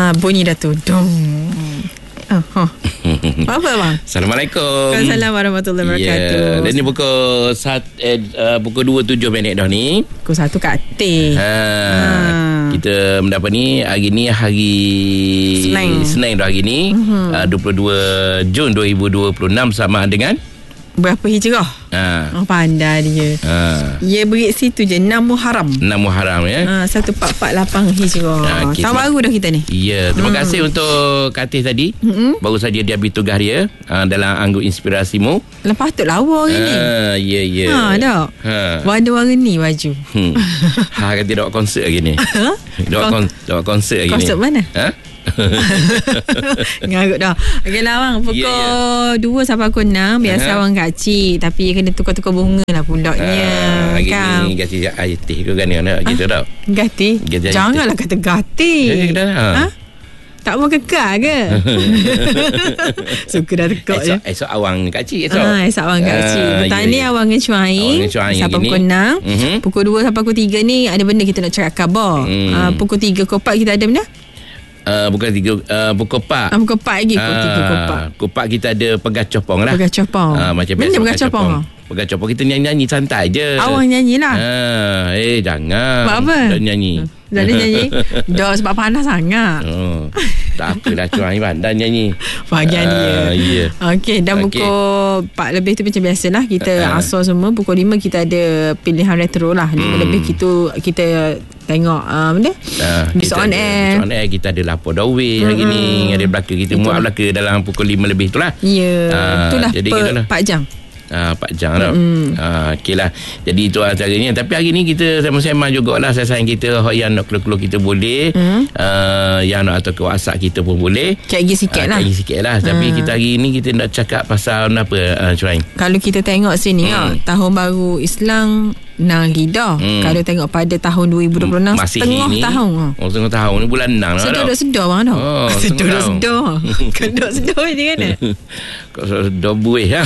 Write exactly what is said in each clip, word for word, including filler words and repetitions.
Ah, bunyi dah tu. Dong. Oh, oh. Apa bang? Assalamualaikum. Assalamualaikum warahmatullahi wabarakatuh. Ya, dan ni pukul sat, eh, uh, pukul dua tujuh minit dah ni. Pukul satu kat atas. Ha, ha. Kita mendapat ni hari ni hari Senin. Senin dah hari ni. Uh-huh. uh, dua puluh dua Jun dua ribu dua puluh enam sama dengan berapa hijrah? Ha. Oh, pandai dia. Ha. Ia beri situ je enam Muharram. enam Muharram ya. Ha, satu empat empat lapan hijrah. Ha, okay, tahun baru dah kita ni. Ya, terima hmm. kasih untuk Katih tadi. Hmm. Baru saja dia habis tugas dia uh, dalam Anggur Inspirasimu. Lepas tu lawa hari ni. Ha, ya ya. Ha, dah. Ha. Warna-warni baju. Hmm. Ha, kata dia buat konsert lagi ni. Dia buat kon- konsert lagi ni. Konsert mana? Ha? Ngarut dah. Okey lah bang. Pukul yeah, yeah. dua sampai pukul enam. Biasa uh-huh. orang kacik. Tapi kena tukar-tukar bunga lah pulaknya. Uh, kan? Gini gati air teh ke kan nak gitu uh, tau. Gati? Gati janganlah kata gati. Eh, dah, ha? Ha? Tak mau kekal ke? Suka dah tekak je. Esok awang kacik esok. Ah, esok awang kacik. Uh, Petang ni awang ngecuai. Sampai pukul enam. Uh-huh. Pukul dua sampai pukul tiga ni ada benda kita nak cakap khabar. Hmm. Uh, pukul tiga pukul empat kita ada benda? Uh, bukan tiga uh, pukul empat. Ah, pukul empat lagi pukul uh, tiga pukul empat. Pukul empat kita ada pegacor pong lah. Pegacor pong. Uh, macam benda biasa pegacor pong. Pegacor pong kita nyanyi-nyanyi santai je. Awang nyanyilah. Uh, eh jangan. Buat apa? Dan nyanyi. Dah nyanyi. Dah sebab panas sangat. Oh, tak apalah cuai dan nyanyi. Bahagian uh, dia. Yeah. Okey, dan okay. pukul empat lebih tu macam biasalah kita uh, asal semua. Pukul lima kita ada pilihan retro lah. lima hmm. lebih kita kita tengok uh, benda. Uh, Bis on air. On air kita ada lapor dawai hari hmm. ni, ada belaka kita muat belaka dalam pukul lima lebih itulah. Ya. Yeah. Uh, itulah jadi per, empat jam. Ah, empat jam tau. Mm. Ah, okeylah. Jadi itu antaranya. Tapi hari ni kita sama-sama jugalah sayang kita yang nak keluar-keluar kita boleh. Mm. Ah, yang nak atau ke WhatsApp kita pun boleh. Cik lagi sikit ah, lah. Cik lagi sikit lah. Mm. Tapi kita hari ni kita nak cakap pasal apa uh, Curain? Kalau kita tengok sini mm. ah, tahun baru Islam Nagida. Hmm. Kalau tengok pada tahun dua ribu dua puluh enam masih setengah ini, tahun. Oh, setengah tahun ni bulan enam lah. Sedar-sedar bang dah. Oh, sedar-sedar. Kedok-sedar je kan. Kau sedar buih lah.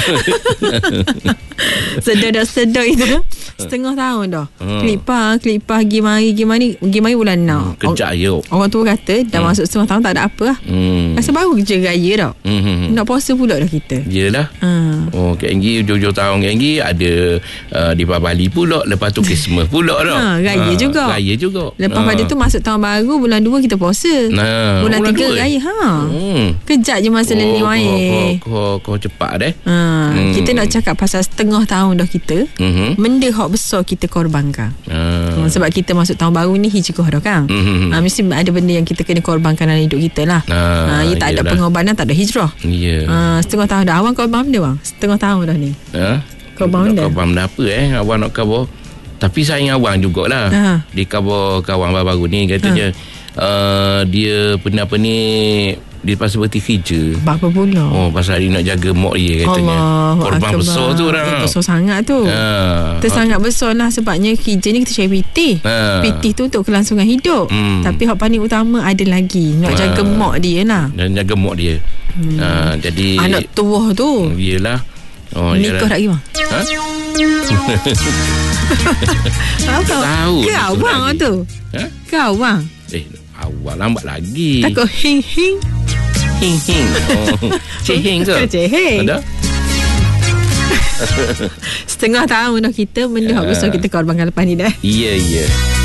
Sedar-sedar itu setengah tahun dah. Hmm. Kelipah, kelipah pergi mari, pergi mari, pergi mari bulan enam. Hmm, kejap je. Orang tu kata dah hmm. masuk setengah tahun tak ada apa lah. Hmm. Rasa baru kerja raya dah. Hmm. Nak puasa pula dah kita. Yelah. Hmm. Oh, K N G hujung-hujung tahun K N G ada uh, di Bali pula. Lepas tu Christmas pula dah. Ha, raya ha, juga. Raya juga. Lepas ha. pada tu masuk tahun baru, bulan dua kita puasa. Nah, bulan tiga dua. raya. Ha. Hmm. Kejap je masa oh, leling air. Kau, kau, kau cepat deh. Ha. Hmm. Kita nak cakap pasal setengah tahun dah kita. Hmm. Benda hak besar kita korbankan. Ha. Sebab kita masuk tahun baru ni hijrah dah kan. Hmm. Ha, mesti ada benda yang kita kena korbankan dalam hidup kita lah. Ha. Ha. Ya, tak ada pengorbanan, tak ada hijrah. Ya. Ha. Setengah tahun dah. Awang korban benda bang? Setengah tahun dah ni. Ha? Korban benda? Korban benda apa eh? Awang nak khabar? Tapi sayang awang jugalah. Ha. Di khabar kawan baru ni katanya ha. uh, dia pernah apa ni dia pasal berhenti kerja. Berapa pula? Oh, pasal dia nak jaga mak dia katanya. Allah, korban akbar. Besar tu orang. Eh, besar sangat tu. Ha. Tersangat ha. besar lah sebabnya kerja ni kita cari pitih. Ha. Pitih tu untuk kelangsungan hidup. Hmm. Tapi hak paling utama ada lagi. Nak ha. jaga mak dia lah. Dan jaga mak dia. Hmm. Ha. Jadi anak tua tu. Yelah. Oh, nikah tak lagi bang? Ha? Apa? Tahu. Kau bang tu. Ha? Kau bang. Eh, awal lambat lagi. Takut hing hing. Hing hing. Oh. Cik hing ke? Cik hing. Ada? Setengah tahun dah kita benda hak besar kita korbankan lepas ni dah. Ya, ya.